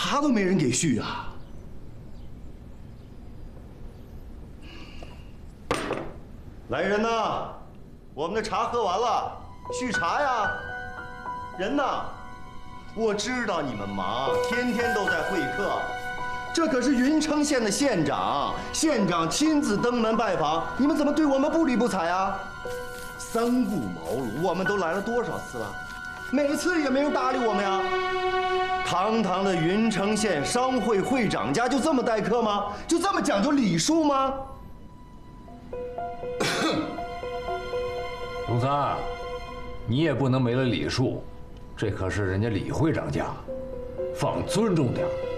茶都没人给续啊！来人呐，我们的茶喝完了，续茶呀！人呐，我知道你们忙，天天都在会客。这可是云城县的县长，县长亲自登门拜访，你们怎么对我们不理不睬啊？三顾茅庐，我们都来了多少次了，每次也没人搭理我们呀。堂堂的云城县商会会长家就这么待客吗？就这么讲究礼数吗？ 龙三，你也不能没了礼数，这可是人家李会长家，放尊重点。